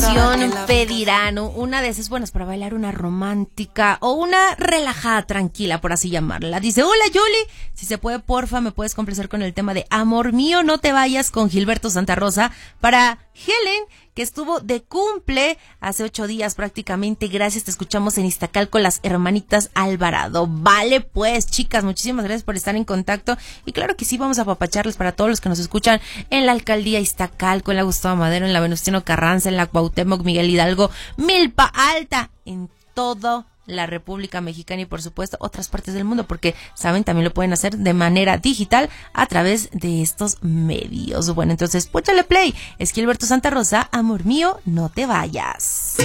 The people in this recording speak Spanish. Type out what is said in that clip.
canción pedirán? Una de esas buenas para bailar, una romántica o una relajada, tranquila, por así llamarla. Dice, hola Yuli, si se puede, porfa, me puedes complacer con el tema de Amor Mío, No Te Vayas, con Gilberto Santa Rosa, para Helen, que estuvo de cumple hace 8 días prácticamente. Gracias, te escuchamos en Iztacalco, las hermanitas Alvarado. Vale, pues, chicas, muchísimas gracias por estar en contacto. Y claro que sí, vamos a apapacharles para todos los que nos escuchan en la alcaldía Iztacalco, en la Gustavo Madero, en la Venustiano Carranza, en la Cuauhtémoc, Miguel Hidalgo, Milpa Alta, en todo la República Mexicana y por supuesto otras partes del mundo, porque saben, también lo pueden hacer de manera digital a través de estos medios. Bueno, entonces, póchale play. Es Gilberto Santa Rosa, Amor Mío, No Te Vayas.